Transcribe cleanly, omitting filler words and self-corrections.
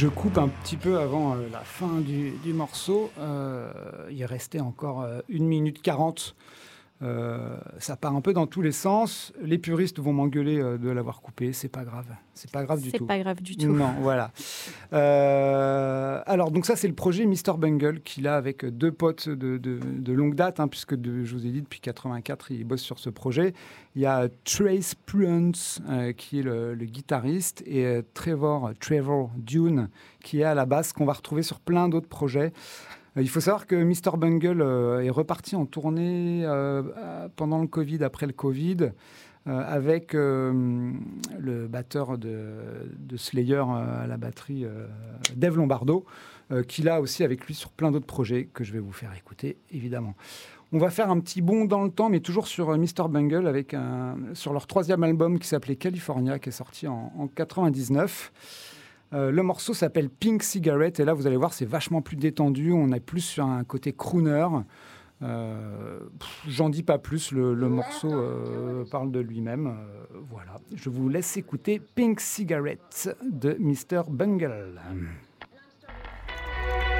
Je coupe un petit peu avant la fin du morceau. Il restait encore 1 minute 40. Ça part un peu dans tous les sens. Les puristes vont m'engueuler de l'avoir coupé. C'est pas grave. C'est pas grave du C'est tout. pas grave du tout. Non, voilà. Alors, donc ça, c'est le projet Mr. Bungle qu'il a avec deux potes de longue date, hein, puisque je vous ai dit, depuis 84, il bosse sur ce projet. Il y a Trace Pruance, qui est le guitariste, et Trevor Dune, qui est à la basse, qu'on va retrouver sur plein d'autres projets. Il faut savoir que Mr. Bungle est reparti en tournée pendant le Covid, après le Covid, avec le batteur de Slayer à la batterie, Dave Lombardo, qu'il a aussi avec lui sur plein d'autres projets que je vais vous faire écouter, évidemment. On va faire un petit bond dans le temps, mais toujours sur Mr. Bungle, sur leur 3e album qui s'appelait California, qui est sorti en 99. Le morceau s'appelle Pink Cigarette, et là, vous allez voir, c'est vachement plus détendu. On est plus sur un côté crooner. J'en dis pas plus, le morceau parle de lui-même. Voilà, je vous laisse écouter Pink Cigarette de Mr. Bungle.